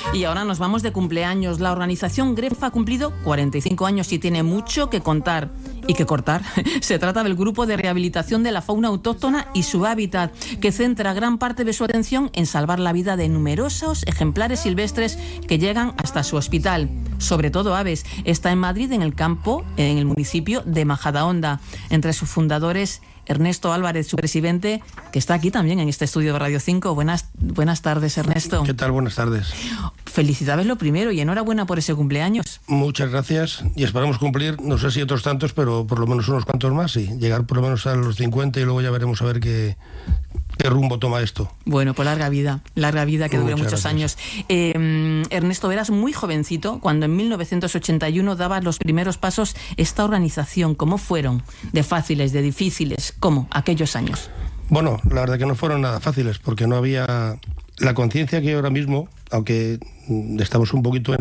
Y ahora nos vamos de cumpleaños. La organización GREFA ha cumplido 45 años y tiene mucho que contar y que cortar. Se trata del Grupo de Rehabilitación de la Fauna Autóctona y su Hábitat, que centra gran parte de su atención en salvar la vida de numerosos ejemplares silvestres que llegan hasta su hospital, sobre todo aves. Está en Madrid, en el campo, en el municipio de Majadahonda. Entre sus fundadores, Ernesto Álvarez, su presidente, que está aquí también en este estudio de Radio 5. Buenas tardes, Ernesto. ¿Qué tal? Buenas tardes. Felicidades lo primero y enhorabuena por ese cumpleaños. Muchas gracias y esperamos cumplir, no sé si otros tantos, pero por lo menos unos cuantos más y llegar por lo menos a los 50 y luego ya veremos a ver qué rumbo toma esto. Bueno, pues larga vida que dure muchos años. Ernesto, eras muy jovencito cuando en 1981 dabas los primeros pasos esta organización. ¿Cómo fueron? ¿De fáciles, de difíciles? ¿Cómo? Aquellos años. Bueno, la verdad que no fueron nada fáciles porque no había la conciencia que ahora mismo, aunque estamos un poquito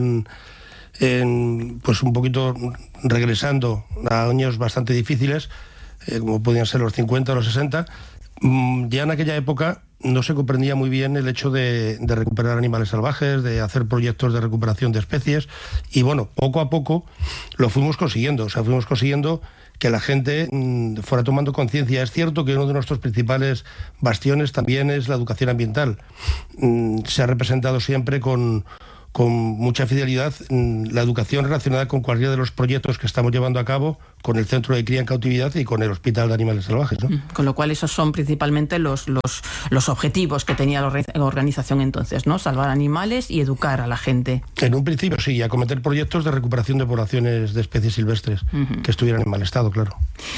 pues un poquito regresando a años bastante difíciles, como podían ser los 50 o los 60, ya en aquella época no se comprendía muy bien el hecho de recuperar animales salvajes, de hacer proyectos de recuperación de especies y bueno, poco a poco lo fuimos consiguiendo, fuimos consiguiendo que la gente fuera tomando conciencia. Es cierto que uno de nuestros principales bastiones también es la educación ambiental. Se ha representado siempre con mucha fidelidad la educación relacionada con cualquiera de los proyectos que estamos llevando a cabo con el Centro de Cría en Cautividad y con el Hospital de Animales Salvajes, ¿no? Con lo cual esos son principalmente los objetivos que tenía la organización entonces, ¿no? Salvar animales y educar a la gente. En un principio sí, acometer proyectos de recuperación de poblaciones de especies silvestres que estuvieran en mal estado, claro.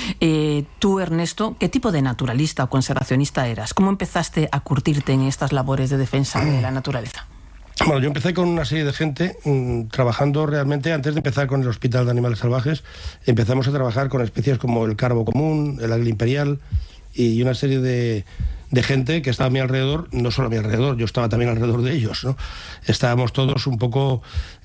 Tú, Ernesto, ¿qué tipo de naturalista o conservacionista eras? ¿Cómo empezaste a curtirte en estas labores de defensa de la naturaleza? Bueno, yo empecé con una serie de gente trabajando realmente, antes de empezar con el Hospital de Animales Salvajes, empezamos a trabajar con especies como el carbo común, el águila imperial y una serie de gente que estaba a mi alrededor, no solo a mi alrededor, yo estaba también alrededor de ellos, ¿no? Estábamos todos un poco...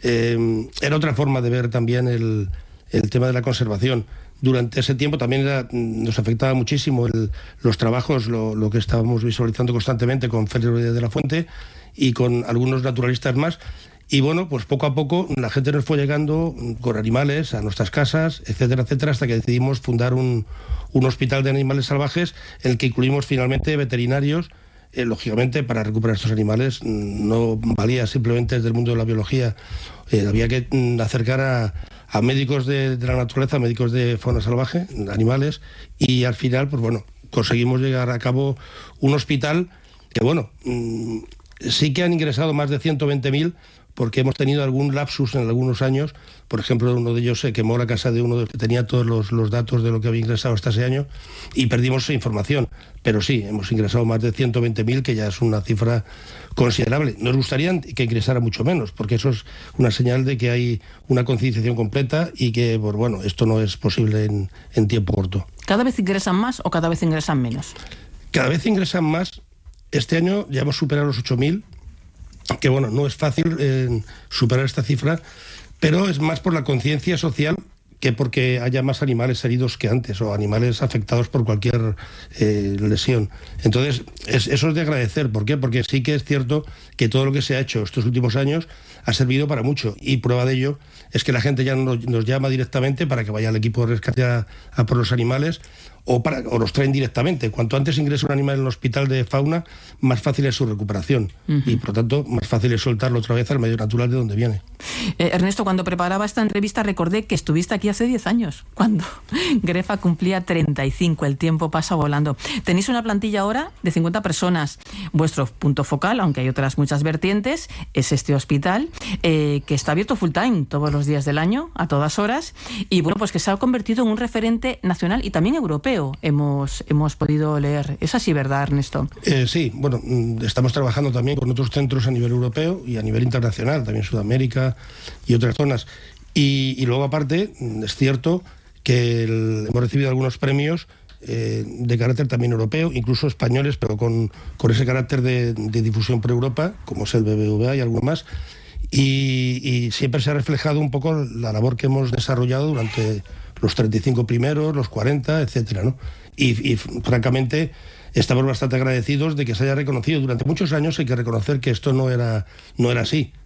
era otra forma de ver también el tema de la conservación. Durante ese tiempo también nos afectaba muchísimo los trabajos, lo que estábamos visualizando constantemente con Félix Rodríguez de la Fuente y con algunos naturalistas más. Y bueno, pues poco a poco la gente nos fue llegando con animales a nuestras casas, etcétera, etcétera, hasta que decidimos fundar un hospital de animales salvajes en el que incluimos finalmente veterinarios. Lógicamente, para recuperar estos animales no valía simplemente desde el mundo de la biología. Había que acercar a médicos de la naturaleza, médicos de fauna salvaje, animales, y al final, pues bueno, conseguimos llegar a cabo un hospital que, bueno, sí que han ingresado más de 120.000 porque hemos tenido algún lapsus en algunos años. Por ejemplo, uno de ellos se quemó la casa de uno de los que tenía todos los datos de lo que había ingresado hasta ese año y perdimos esa información. Pero sí, hemos ingresado más de 120.000, que ya es una cifra considerable. Nos gustaría que ingresara mucho menos, porque eso es una señal de que hay una concienciación completa y que, pues bueno, esto no es posible en tiempo corto. ¿Cada vez ingresan más o cada vez ingresan menos? Cada vez ingresan más. Este año ya hemos superado los 8.000, que bueno, no es fácil superar esta cifra, pero es más por la conciencia social que porque haya más animales heridos que antes o animales afectados por cualquier lesión. Entonces, eso es de agradecer. ¿Por qué? Porque sí que es cierto que todo lo que se ha hecho estos últimos años ha servido para mucho, y prueba de ello es que la gente ya nos llama directamente para que vaya al equipo de rescate a por los animales o los traen directamente. Cuanto antes ingresa un animal en el hospital de fauna, más fácil es su recuperación y por lo tanto más fácil es soltarlo otra vez al medio natural de donde viene. Ernesto, cuando preparaba esta entrevista recordé que estuviste aquí hace 10 años, cuando GREFA cumplía 35, el tiempo pasa volando. Tenéis una plantilla ahora de 50 personas. Vuestro punto focal, aunque hay otras muchas vertientes, es este hospital, que está abierto full time todos los días del año, a todas horas, y bueno, pues que se ha convertido en un referente nacional y también europeo. Hemos podido leer. ¿Es así, verdad, Ernesto? Sí, bueno, estamos trabajando también con otros centros a nivel europeo y a nivel internacional, también Sudamérica y otras zonas. Y luego, aparte, es cierto que hemos recibido algunos premios de carácter también europeo, incluso españoles, pero con ese carácter de difusión por Europa, como es el BBVA y alguno más. Y siempre se ha reflejado un poco la labor que hemos desarrollado durante los 35 primeros, los 40, etcétera, ¿no? Y francamente estamos bastante agradecidos de que se haya reconocido. Durante muchos años hay que reconocer que esto no era así.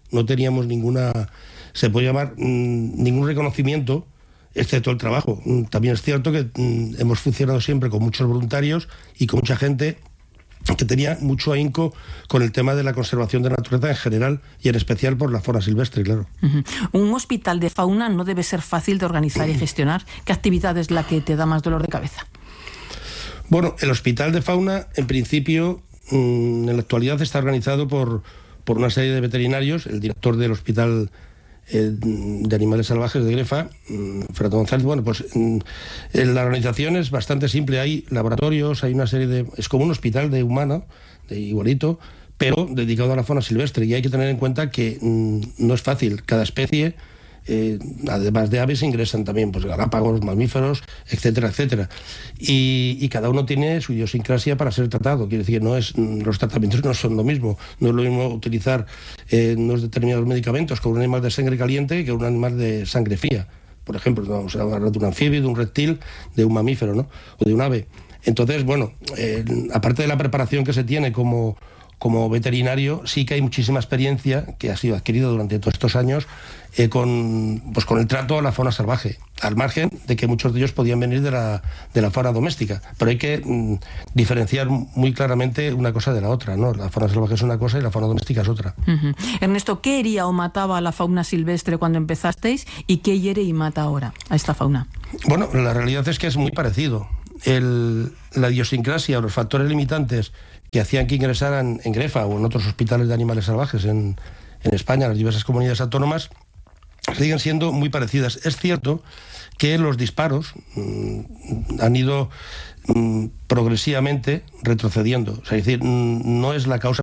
no teníamos se puede llamar, ningún reconocimiento, excepto el trabajo. También es cierto que hemos funcionado siempre con muchos voluntarios y con mucha gente que tenía mucho ahínco con el tema de la conservación de la naturaleza en general y en especial por la fauna silvestre, claro. Un hospital de fauna no debe ser fácil de organizar y gestionar. ¿Qué actividad es la que te da más dolor de cabeza? Bueno, el hospital de fauna, en principio, en la actualidad está organizado por una serie de veterinarios. El director del hospital de animales salvajes de Grefa, Fernando González. Bueno, pues la organización es bastante simple. Hay laboratorios, hay una serie de... Es como un hospital de humano, de igualito, pero dedicado a la fauna silvestre. Y hay que tener en cuenta que no es fácil. Cada especie, además de aves, ingresan también pues galápagos, mamíferos, etcétera, etcétera. Y cada uno tiene su idiosincrasia para ser tratado. Quiere decir que los tratamientos no son lo mismo. No es lo mismo utilizar unos determinados medicamentos con un animal de sangre caliente que un animal de sangre fría. Por ejemplo, vamos a hablar de un anfibio, de un reptil, de un mamífero, ¿no? O de un ave. Entonces, bueno, aparte de la preparación que se tiene como veterinario, sí que hay muchísima experiencia que ha sido adquirida durante todos estos años con el trato a la fauna salvaje, al margen de que muchos de ellos podían venir de la fauna doméstica. Pero hay que diferenciar muy claramente una cosa de la otra, ¿no? La fauna salvaje es una cosa y la fauna doméstica es otra. Ernesto, ¿qué hería o mataba a la fauna silvestre cuando empezasteis y qué hiere y mata ahora a esta fauna? Bueno, la realidad es que es muy parecido. La idiosincrasia o los factores limitantes que hacían que ingresaran en Grefa o en otros hospitales de animales salvajes en España, en las diversas comunidades autónomas, siguen siendo muy parecidas. Es cierto que los disparos han ido progresivamente retrocediendo. O sea, es decir, no es la causa